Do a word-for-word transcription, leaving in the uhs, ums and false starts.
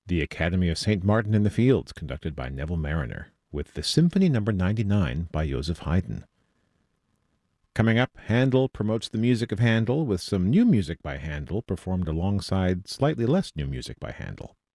The Academy of Saint Martin in the Fields, conducted by Neville Marriner, with the Symphony Number ninety-nine by Joseph Haydn. Coming up, Handel promotes the music of Handel with some new music by Handel performed alongside slightly less new music by Handel.